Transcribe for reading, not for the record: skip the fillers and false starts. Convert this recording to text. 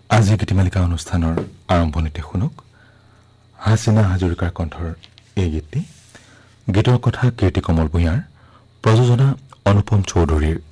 আজি গীতিমালিকা অনুষ্ঠানৰ আৰম্ভণিতে শুনক হাছিনা হাজৰিকাৰ কণ্ঠৰ এই গীতটি। গীতৰ কথা কীৰ্তি কমল ভূঞাৰ, প্ৰযোজনা অনুপম চৌধুৰীৰ